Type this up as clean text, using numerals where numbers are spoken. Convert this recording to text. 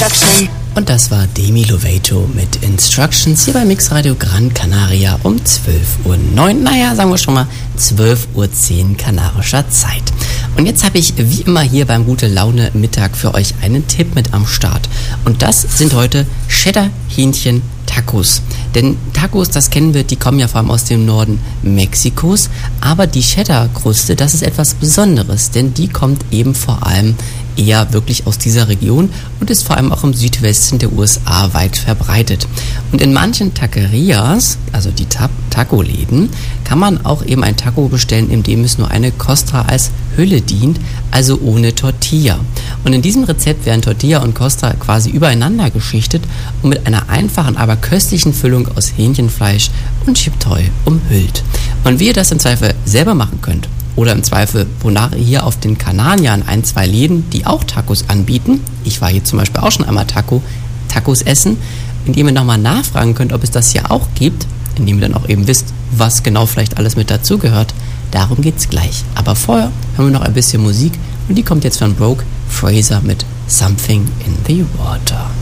Und das war Demi Lovato mit Instructions hier bei Mixradio Gran Canaria um 12:09 Uhr. Naja, sagen wir schon mal 12:10 Uhr kanarischer Zeit. Und jetzt habe ich wie immer hier beim Gute Laune Mittag für euch einen Tipp mit am Start. Und das sind heute Cheddar-Hähnchen-Tacos. Denn Tacos, das kennen wir, die kommen ja vor allem aus dem Norden Mexikos. Aber die Cheddar-Kruste, das ist etwas Besonderes, denn die kommt eben vor allem eher wirklich aus dieser Region und ist vor allem auch im Südwesten der USA weit verbreitet. Und in manchen Taquerias, also die Taco-Läden, kann man auch eben ein Taco bestellen, in dem es nur eine Costra als Hülle dient, also ohne Tortilla. Und in diesem Rezept werden Tortilla und Costra quasi übereinander geschichtet und mit einer einfachen, aber köstlichen Füllung aus Hähnchenfleisch und Chiptoi umhüllt. Und wie ihr das im Zweifel selber machen könnt, oder im Zweifel, wonach ihr hier auf den Kanaren ja in 1-2 Läden, die auch Tacos anbieten, ich war hier zum Beispiel auch schon einmal Tacos essen, indem ihr nochmal nachfragen könnt, ob es das hier auch gibt, indem ihr dann auch eben wisst, was genau vielleicht alles mit dazugehört. Darum geht's gleich. Aber vorher hören wir noch ein bisschen Musik und die kommt jetzt von Brooke Fraser mit Something in the Water.